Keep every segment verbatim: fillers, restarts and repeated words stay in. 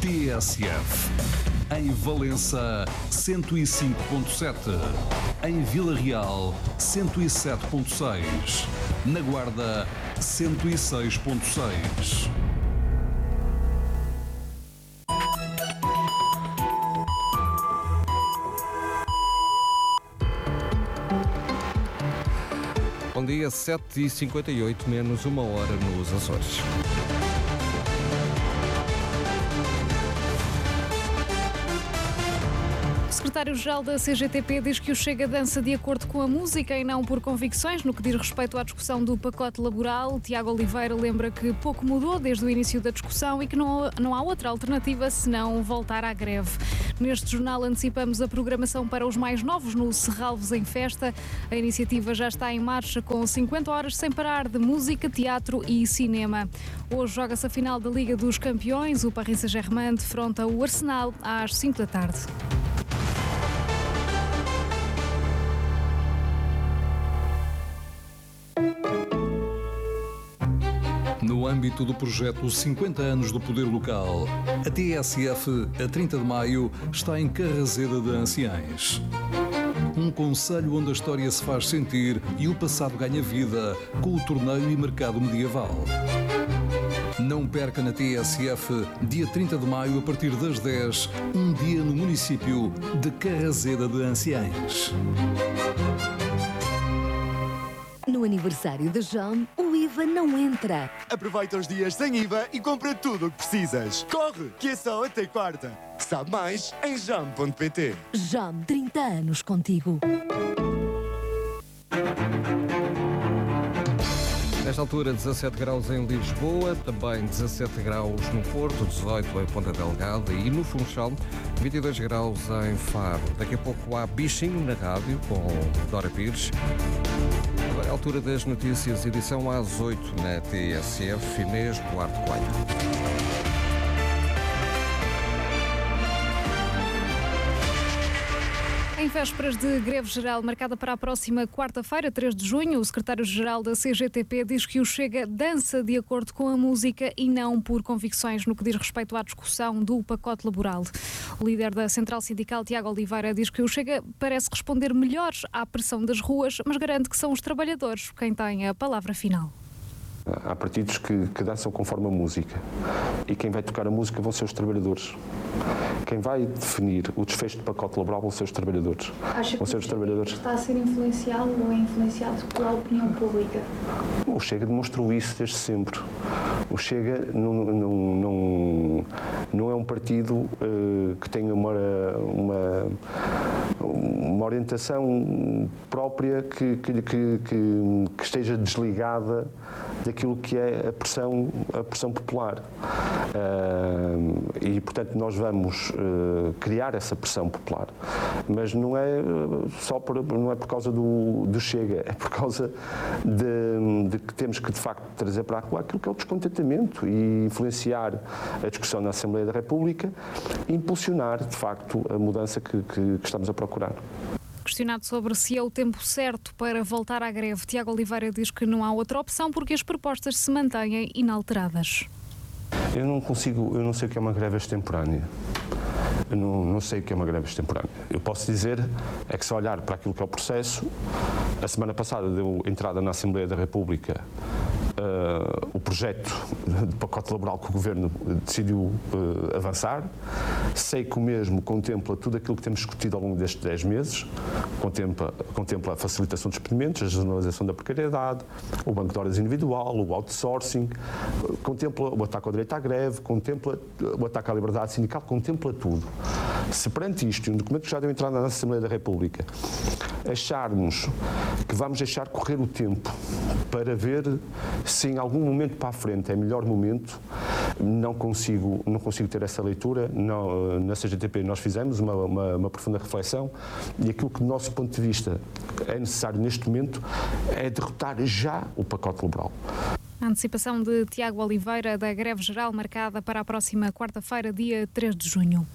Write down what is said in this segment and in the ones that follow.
T S F. Em Valença, cento e cinco ponto sete. Em Vila Real, cento e sete ponto seis. Na Guarda, cento e seis ponto seis. Bom dia, sete e cinquenta e oito, menos uma hora nos Açores. O secretário-geral da C G T P diz que o Chega dança de acordo com a música e não por convicções no que diz respeito à discussão do pacote laboral. Tiago Oliveira lembra que pouco mudou desde o início da discussão e que não, não há outra alternativa senão voltar à greve. Neste jornal antecipamos a programação para os mais novos no Serralves em Festa. A iniciativa já está em marcha com cinquenta horas sem parar de música, teatro e cinema. Hoje joga-se a final da Liga dos Campeões. O Paris Saint-Germain defronta o Arsenal às cinco da tarde. No âmbito do projeto cinquenta anos do Poder Local, a T S F, a trinta de maio, está em Carrazeda de Anciães. Um concelho onde a história se faz sentir e o passado ganha vida com o torneio e mercado medieval. Não perca na T S F, dia trinta de maio, a partir das dez, um dia no município de Carrazeda de Anciães. No aniversário da Jam, o I V A não entra. Aproveita os dias sem I V A e compra tudo o que precisas. Corre, que é só até quarta. Sabe mais em jam ponto pt. Jam, trinta anos contigo. Nesta altura, dezassete graus em Lisboa, também dezassete graus no Porto, dezoito em Ponta Delgada e no Funchal, vinte e dois graus em Faro. Daqui a pouco há Bichinho na rádio com Dora Pires. Agora é a altura das notícias, edição às oito na T S F, Inês Duarte Coelho. Em vésperas de greve geral marcada para a próxima quarta-feira, três de junho, o secretário-geral da C G T P diz que o Chega dança de acordo com a música e não por convicções no que diz respeito à discussão do pacote laboral. O líder da Central Sindical, Tiago Oliveira, diz que o Chega parece responder melhor à pressão das ruas, mas garante que são os trabalhadores quem tem a palavra final. Há partidos que, que dançam conforme a música e quem vai tocar a música vão ser os trabalhadores. Quem vai definir o desfecho do pacote laboral vão ser os trabalhadores. Acha vão que ser os trabalhadores. Está a ser influenciado ou é influenciado pela opinião pública? O Chega demonstrou isso desde sempre. O Chega não, não, não, não é um partido uh, que tenha uma, uma, uma orientação própria que, que, que, que, que esteja desligada daquilo que é a pressão, a pressão popular. Uh, e, portanto, nós vamos uh, criar essa pressão popular. Mas não é só por, não é por causa do, do Chega, é por causa de, de que temos que, de facto, trazer para a rua aquilo que é o descontentamento e influenciar a discussão na Assembleia da República e impulsionar, de facto, a mudança que, que, que estamos a procurar. Questionado sobre se é o tempo certo para voltar à greve, Tiago Oliveira diz que não há outra opção porque as propostas se mantêm inalteradas. Eu não consigo, eu não sei o que é uma greve extemporânea. Eu não, não sei o que é uma greve extemporânea. Eu posso dizer é que se olhar para aquilo que é o processo, a semana passada deu entrada na Assembleia da República Uh, o projeto de pacote laboral que o Governo decidiu uh, avançar. Sei que o mesmo contempla tudo aquilo que temos discutido ao longo destes dez meses, contempla, contempla a facilitação dos despedimentos, a generalização da precariedade, o banco de horas individual, o outsourcing, uh, contempla o ataque ao direito à greve, contempla o ataque à liberdade sindical, contempla tudo. Se perante isto, um documento que já deu entrada na Assembleia da República, acharmos que vamos deixar correr o tempo para ver se em algum momento para a frente é melhor momento, não consigo, não consigo ter essa leitura. Não, na C G T P nós fizemos uma, uma, uma profunda reflexão e aquilo que do nosso ponto de vista é necessário neste momento é derrotar já o pacote laboral. A antecipação de Tiago Oliveira da greve geral marcada para a próxima quarta-feira, dia três de junho.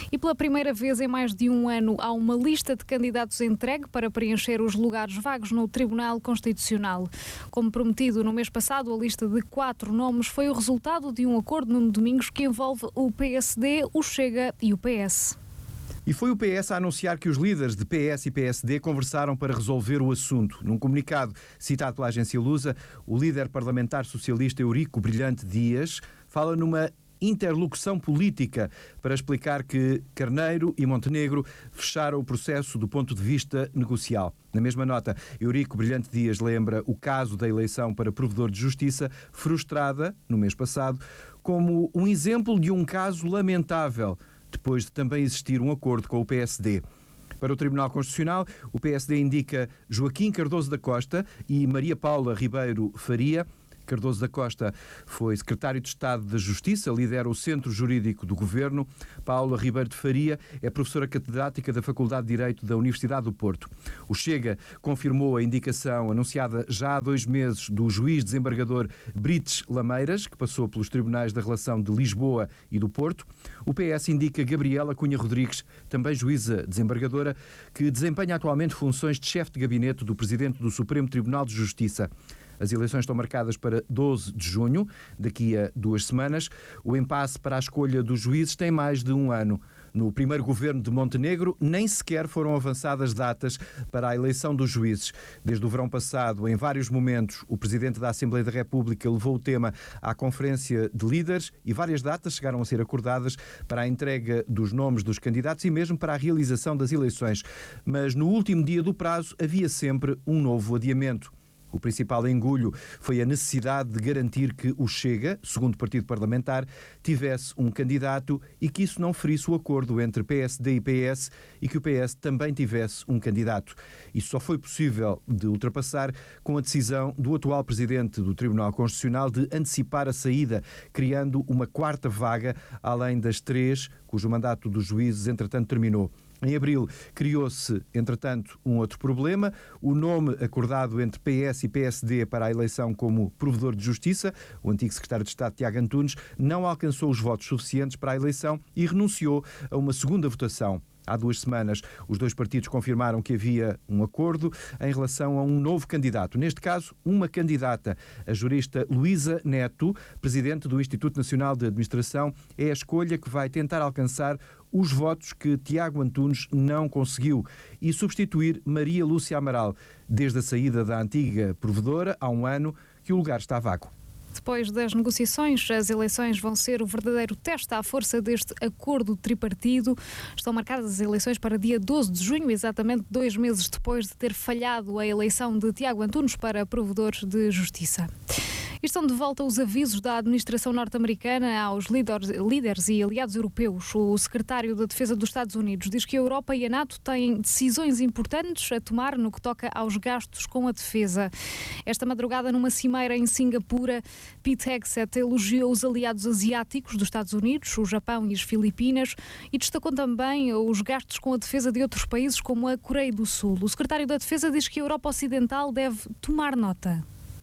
E pela primeira vez em mais de um ano há uma lista de candidatos entregue para preencher os lugares vagos no Tribunal Constitucional. Como prometido no mês passado, a lista de quatro nomes foi o resultado de um acordo no Domingos que envolve o P S D, o Chega e o P S. E foi o P S a anunciar que os líderes de P S e P S D conversaram para resolver o assunto. Num comunicado citado pela agência Lusa, o líder parlamentar socialista Eurico Brilhante Dias fala numa interlocução política para explicar que Carneiro e Montenegro fecharam o processo do ponto de vista negocial. Na mesma nota, Eurico Brilhante Dias lembra o caso da eleição para provedor de justiça, frustrada no mês passado, como um exemplo de um caso lamentável, depois de também existir um acordo com o P S D. Para o Tribunal Constitucional, o P S D indica Joaquim Cardoso da Costa e Maria Paula Ribeiro Faria. Cardoso da Costa foi secretário de Estado da Justiça, lidera o Centro Jurídico do Governo. Paula Ribeiro de Faria é professora catedrática da Faculdade de Direito da Universidade do Porto. O Chega confirmou a indicação anunciada já há dois meses do juiz desembargador Brites Lameiras, que passou pelos tribunais da relação de Lisboa e do Porto. O P S indica Gabriela Cunha Rodrigues, também juíza desembargadora, que desempenha atualmente funções de chefe de gabinete do Presidente do Supremo Tribunal de Justiça. As eleições estão marcadas para doze de junho, daqui a duas semanas. O impasse para a escolha dos juízes tem mais de um ano. No primeiro governo de Montenegro, nem sequer foram avançadas datas para a eleição dos juízes. Desde o verão passado, em vários momentos, o Presidente da Assembleia da República levou o tema à Conferência de Líderes e várias datas chegaram a ser acordadas para a entrega dos nomes dos candidatos e mesmo para a realização das eleições. Mas no último dia do prazo havia sempre um novo adiamento. O principal engulho foi a necessidade de garantir que o Chega, segundo partido parlamentar, tivesse um candidato e que isso não ferisse o acordo entre P S D e P S e que o P S também tivesse um candidato. Isso só foi possível de ultrapassar com a decisão do atual presidente do Tribunal Constitucional de antecipar a saída, criando uma quarta vaga, além das três, cujo mandato dos juízes, entretanto, terminou. Em abril, criou-se, entretanto, um outro problema. O nome acordado entre P S e P S D para a eleição como provedor de justiça, o antigo secretário de Estado Tiago Antunes, não alcançou os votos suficientes para a eleição e renunciou a uma segunda votação. Há duas semanas, os dois partidos confirmaram que havia um acordo em relação a um novo candidato. Neste caso, uma candidata. A jurista Luísa Neto, presidente do Instituto Nacional de Administração, é a escolha que vai tentar alcançar os votos que Tiago Antunes não conseguiu e substituir Maria Lúcia Amaral, desde a saída da antiga provedora, há um ano, que o lugar está vago. Depois das negociações, as eleições vão ser o verdadeiro teste à força deste acordo tripartido. Estão marcadas as eleições para dia doze de junho, exatamente dois meses depois de ter falhado a eleição de Tiago Antunes para provedores de justiça. E estão de volta os avisos da administração norte-americana aos líderes, líderes e aliados europeus. O secretário da Defesa dos Estados Unidos diz que a Europa e a NATO têm decisões importantes a tomar no que toca aos gastos com a defesa. Esta madrugada, numa cimeira em Singapura, Pete Hegseth elogiou os aliados asiáticos dos Estados Unidos, o Japão e as Filipinas, e destacou também os gastos com a defesa de outros países como a Coreia do Sul. O secretário da Defesa diz que a Europa Ocidental deve tomar nota.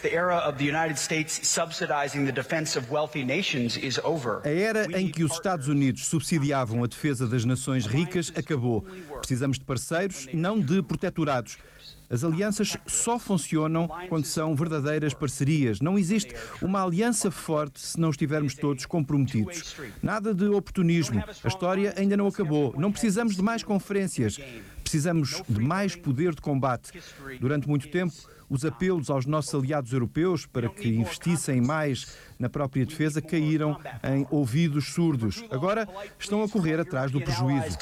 A era em que os Estados Unidos subsidiavam a defesa das nações ricas acabou. Precisamos de parceiros, não de protetorados. As alianças só funcionam quando são verdadeiras parcerias. Não existe uma aliança forte se não estivermos todos comprometidos. Nada de oportunismo. A história ainda não acabou. Não precisamos de mais conferências. Precisamos de mais poder de combate. Durante muito tempo, os apelos aos nossos aliados europeus para que investissem mais na própria defesa caíram em ouvidos surdos. Agora estão a correr atrás do prejuízo.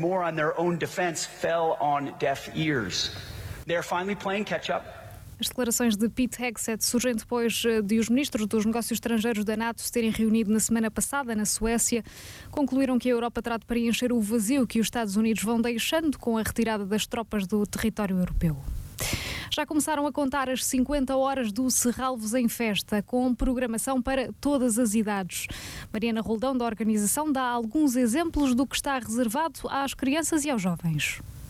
As declarações de Pete Hegseth surgem depois de os ministros dos negócios estrangeiros da NATO se terem reunido na semana passada na Suécia. Concluíram que a Europa terá de preencher o vazio que os Estados Unidos vão deixando com a retirada das tropas do território europeu. Já começaram a contar as cinquenta horas do Serralvos em Festa, com programação para todas as idades. Mariana Roldão, da organização, dá alguns exemplos do que está reservado às crianças e aos jovens.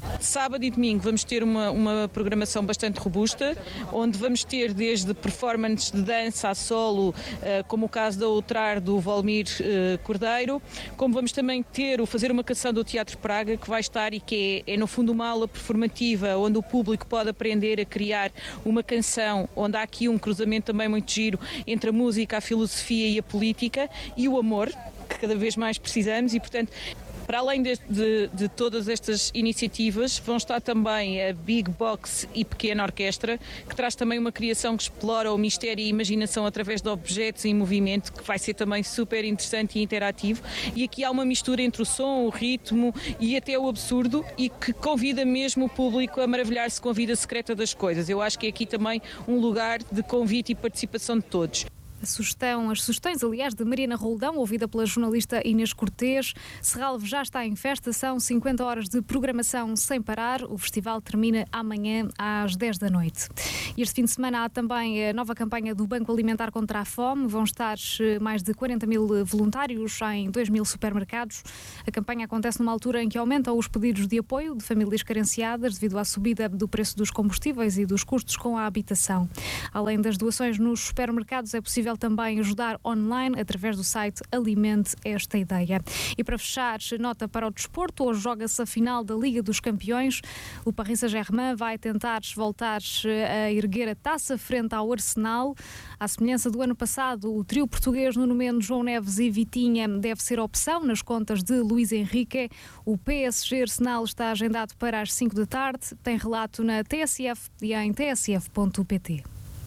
Sábado e domingo vamos ter uma, uma programação bastante robusta, onde vamos ter desde performances de dança a solo, como o caso da Outrar do Volmir Cordeiro, como vamos também ter o Fazer uma Canção do Teatro Praga, que vai estar e que é, é no fundo uma aula performativa, onde o público pode aprender a criar uma canção, onde há aqui um cruzamento também muito giro entre a música, a filosofia e a política e o amor, que cada vez mais precisamos, e portanto, para além de, de, de todas estas iniciativas, vão estar também a Big Box e Pequena Orquestra, que traz também uma criação que explora o mistério e a imaginação através de objetos em movimento, que vai ser também super interessante e interativo. E aqui há uma mistura entre o som, o ritmo e até o absurdo, e que convida mesmo o público a maravilhar-se com a vida secreta das coisas. Eu acho que é aqui também um lugar de convite e participação de todos. A sugestão, as sugestões, aliás, de Mariana Roldão, ouvida pela jornalista Inês Cortês. Serralves já está em festa, são cinquenta horas de programação sem parar. O festival termina amanhã às dez da noite. E este fim de semana há também a nova campanha do Banco Alimentar contra a Fome. Vão estar mais de quarenta mil voluntários em dois mil supermercados. A campanha acontece numa altura em que aumentam os pedidos de apoio de famílias carenciadas devido à subida do preço dos combustíveis e dos custos com a habitação. Além das doações nos supermercados, é possível também ajudar online através do site Alimente Esta Ideia. E para fechar, nota para o desporto, hoje joga-se a final da Liga dos Campeões. O Paris Saint-Germain vai tentar voltar a erguer a taça frente ao Arsenal. À semelhança do ano passado, o trio português Nuno Mendes, João Neves e Vitinha deve ser opção nas contas de Luís Henrique. O P S G Arsenal está agendado para as cinco da tarde. Tem relato na T S F e em t s f ponto p t.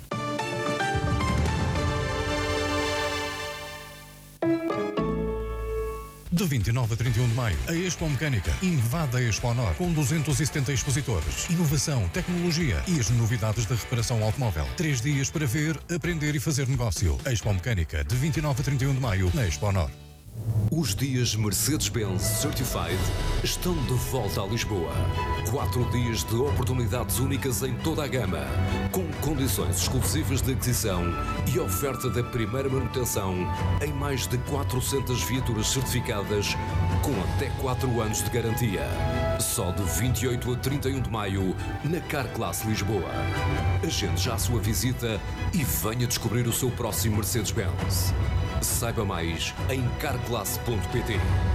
De vinte e nove a trinta e um de maio, a Expo Mecânica invade a Expo Norte com duzentos e setenta expositores. Inovação, tecnologia e as novidades da reparação automóvel. Três dias para ver, aprender e fazer negócio. Expo Mecânica, de vinte e nove a trinta e um de maio, na Expo Norte. Os dias Mercedes-Benz Certified estão de volta a Lisboa. Quatro dias de oportunidades únicas em toda a gama, com condições exclusivas de aquisição e oferta da primeira manutenção em mais de quatrocentas viaturas certificadas com até quatro anos de garantia. Só de vinte e oito a trinta e um de maio, na Carclass Lisboa. Agende já a sua visita e venha descobrir o seu próximo Mercedes-Benz. Saiba mais em carclass ponto p t.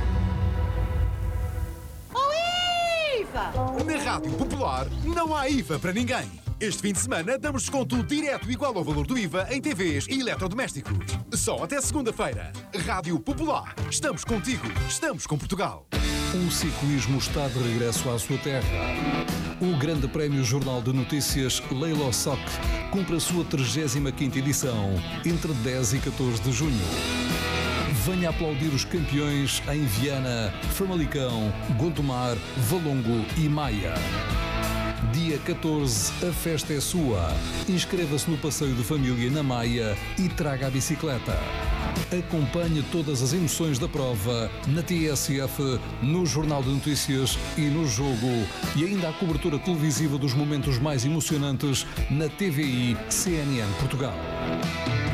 Oh, I V A! Na Rádio Popular não há I V A para ninguém. Este fim de semana damos desconto direto igual ao valor do I V A em T Vs e eletrodomésticos. Só até segunda-feira. Rádio Popular. Estamos contigo. Estamos com Portugal. O ciclismo está de regresso à sua terra. O Grande Prémio Jornal de Notícias Leilo Soc cumpre a sua trigésima quinta edição, entre dez e catorze de junho. Venha aplaudir os campeões em Viana, Famalicão, Gondomar, Valongo e Maia. Dia catorze, a festa é sua. Inscreva-se no passeio de família na Maia e traga a bicicleta. Acompanhe todas as emoções da prova na T S F, no Jornal de Notícias e no Jogo. E ainda a cobertura televisiva dos momentos mais emocionantes na T V I C N N Portugal.